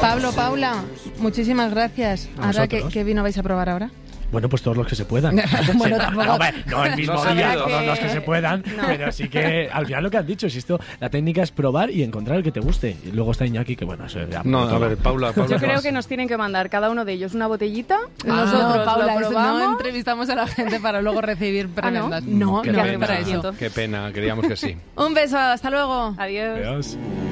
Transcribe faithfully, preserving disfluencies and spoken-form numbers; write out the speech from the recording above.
Pablo, Paula, muchísimas gracias. A Ahora, ¿qué, vosotros. ¿qué vino vais a probar ahora? Bueno, pues todos los que se puedan. Bueno, Sí, tampoco- no, hombre, no el mismo No día, sabido. todos que- los que se puedan, No. pero sí que al final lo que has dicho, si esto, la técnica es probar y encontrar el que te guste. Y luego está Iñaki, que bueno, eso ya por No, otro a ver, lado. Paula, Paula. Yo ¿qué creo vas? que nos tienen que mandar cada uno de ellos una botellita. Ah, Nosotros no, Paula, lo eso probamos. no entrevistamos a la gente para luego recibir prebendas. Mm, no, qué no pena. para eso. Qué pena, creíamos que sí. Un beso, hasta luego. Adiós. Adiós.